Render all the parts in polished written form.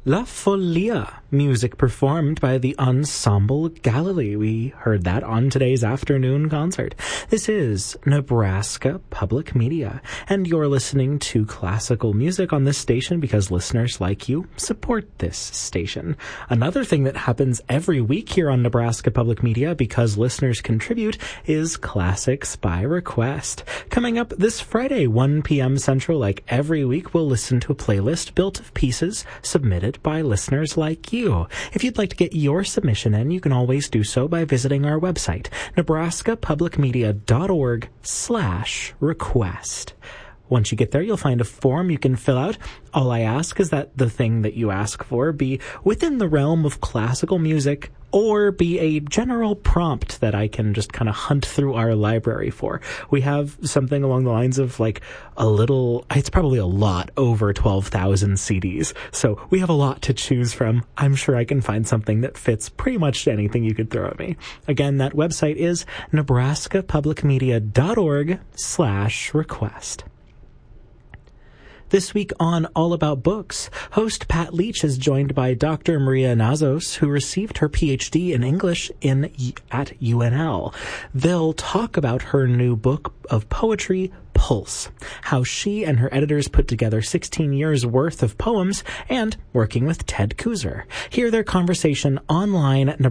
La Folia, music performed by the Ensemble Galilee. We heard that on today's afternoon concert. This is Nebraska Public Media, and you're listening to classical music on this station because listeners like you support this station. Another thing that happens every week here on Nebraska Public Media because listeners contribute is Classics by Request. Coming up this Friday, 1 p.m. Central, like every week, we'll listen to a playlist built of pieces submitted by listeners like you. If you'd like to get your submission in, you can always do so by visiting our website, nebraskapublicmedia.org/request. Once you get there, you'll find a form you can fill out. All I ask is that the thing that you ask for be within the realm of classical music or be a general prompt that I can just kind of hunt through our library for. We have something along the lines of like it's probably a lot over 12,000 CDs. So we have a lot to choose from. I'm sure I can find something that fits pretty much anything you could throw at me. Again, that website is nebraskapublicmedia.org/request. This week on All About Books, host Pat Leach is joined by Dr. Maria Nazos, who received her PhD in English at UNL. They'll talk about her new book of poetry, Pulse, how she and her editors put together 16 years worth of poems, and working with Ted Kooser. Hear their conversation online at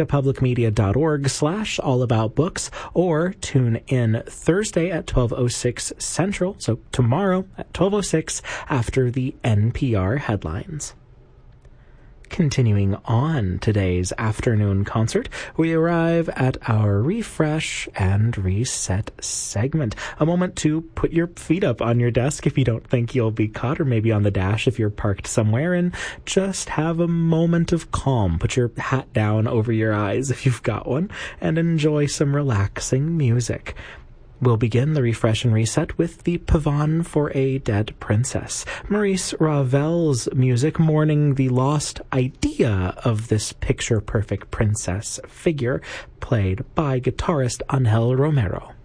nebraskapublicmedia.org/allaboutbooks, or tune in Thursday at 12:06 Central, so tomorrow at 12:06 after the NPR headlines. Continuing on today's afternoon concert, we arrive at our Refresh and Reset segment. A moment to put your feet up on your desk if you don't think you'll be caught, or maybe on the dash if you're parked somewhere, and just have a moment of calm. Put your hat down over your eyes if you've got one, and enjoy some relaxing music. We'll begin the Refresh and Reset with the Pavane for a Dead Princess. Maurice Ravel's music mourning the lost idea of this picture-perfect princess figure, played by guitarist Angel Romero.